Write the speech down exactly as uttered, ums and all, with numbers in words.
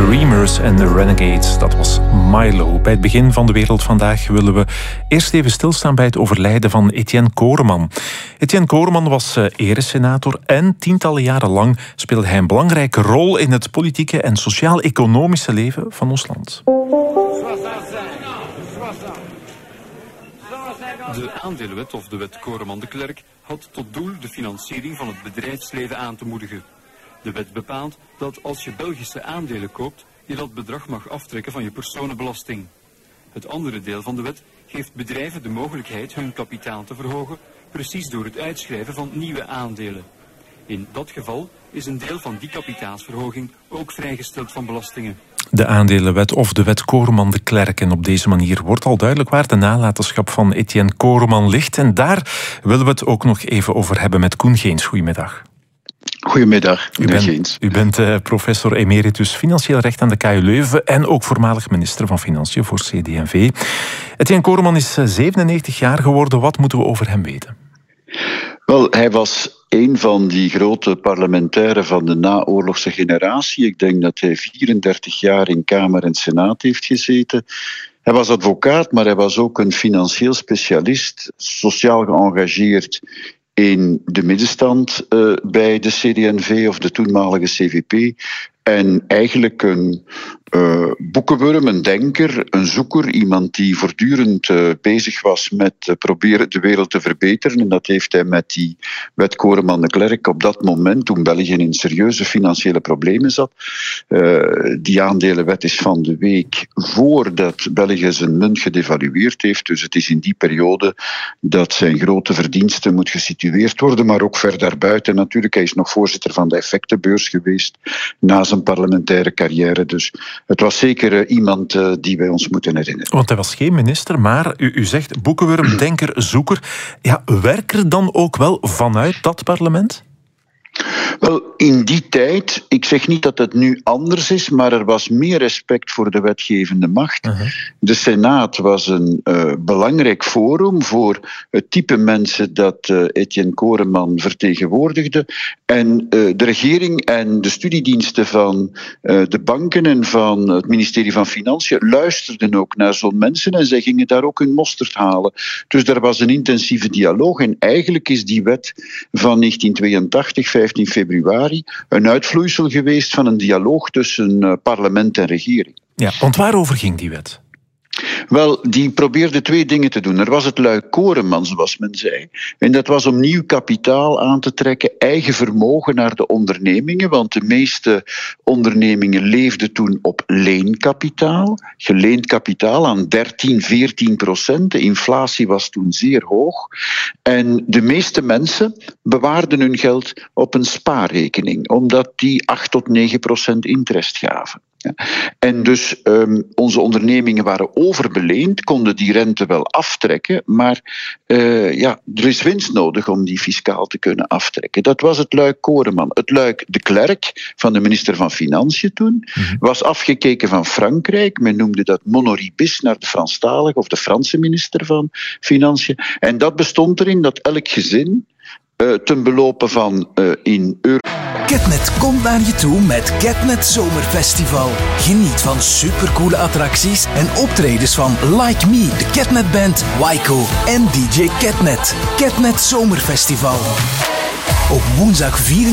Dreamers en The Renegades. Dat was Milo. Bij het begin van De Wereld Vandaag willen we eerst even stilstaan bij het overlijden van Etienne Koreman. Etienne Koreman was uh, eresenator en tientallen jaren lang speelde hij een belangrijke rol in het politieke en sociaal-economische leven van ons land. De aandelenwet of de wet Koreman de Klerk had tot doel de financiering van het bedrijfsleven aan te moedigen. De wet bepaalt dat als je Belgische aandelen koopt, je dat bedrag mag aftrekken van je personenbelasting. Het andere deel van de wet geeft bedrijven de mogelijkheid hun kapitaal te verhogen, precies door het uitschrijven van nieuwe aandelen. In dat geval is een deel van die kapitaalsverhoging ook vrijgesteld van belastingen. De aandelenwet of de wet Koreman de Klerk. En op deze manier wordt al duidelijk waar de nalatenschap van Etienne Koreman ligt. En daar willen we het ook nog even over hebben met Koen Geens. Goedemiddag. Goedemiddag, meneer u bent, Geens. U bent uh, professor emeritus financieel recht aan de K U Leuven en ook voormalig minister van Financiën voor C D en V. Etienne Koreman is zevenennegentig jaar geworden. Wat moeten we over hem weten? Wel, hij was een van die grote parlementairen van de naoorlogse generatie. Ik denk dat hij vierendertig jaar in Kamer en Senaat heeft gezeten. Hij was advocaat, maar hij was ook een financieel specialist, sociaal geëngageerd in de middenstand uh, bij de C D en V of de toenmalige C V P. En eigenlijk een uh, boekenwurm, een denker, een zoeker, iemand die voortdurend uh, bezig was met uh, proberen de wereld te verbeteren. En dat heeft hij met die wet Koreman de Klerk op dat moment, toen België in serieuze financiële problemen zat. Uh, die aandelenwet is van de week voordat België zijn munt gedevalueerd heeft. Dus het is in die periode dat zijn grote verdiensten moet gesitueerd worden. Maar ook ver daarbuiten natuurlijk. Hij is nog voorzitter van de effectenbeurs geweest na zijn parlementaire carrière. Dus het was zeker uh, iemand uh, die wij ons moeten herinneren. Want hij was geen minister, maar u, u zegt boekenwurm, denker, zoeker. Ja, werker dan ook wel vanuit dat parlement? Wel, in die tijd, ik zeg niet dat het nu anders is, maar er was meer respect voor de wetgevende macht. Uh-huh. De Senaat was een uh, belangrijk forum voor het type mensen dat uh, Etienne Koreman vertegenwoordigde. En uh, de regering en de studiediensten van uh, de banken en van het ministerie van Financiën luisterden ook naar zo'n mensen en zij gingen daar ook hun mosterd halen. Dus er was een intensieve dialoog en eigenlijk is die wet van negentien tweeëntachtig, vijftien februari, een uitvloeisel geweest van een dialoog tussen uh, parlement en regering. Ja, want waarover ging die wet? Wel, die probeerde twee dingen te doen. Er was het luik Koreman, zoals men zei. En dat was om nieuw kapitaal aan te trekken, eigen vermogen naar de ondernemingen, want de meeste ondernemingen leefden toen op leenkapitaal. Geleend kapitaal aan dertien, veertien procent. De inflatie was toen zeer hoog. En de meeste mensen bewaarden hun geld op een spaarrekening, omdat die acht tot negen procent interest gaven. Ja. En dus um, onze ondernemingen waren overbeleend, konden die rente wel aftrekken, maar uh, ja, er is winst nodig om die fiscaal te kunnen aftrekken. Dat was het luik Koreman. Het luik de Klerk van de minister van Financiën toen mm-hmm. was afgekeken van Frankrijk. Men noemde dat monoribis naar de Franstalige of de Franse minister van Financiën. En dat bestond erin dat elk gezin uh, ten belope van uh, in euro. Ketnet komt naar je toe met Ketnet Zomerfestival. Geniet van supercoole attracties en optredens van Like Me, de Ketnet Band, Wyco en D J Ketnet. Ketnet Zomerfestival. Op woensdag vierentwintig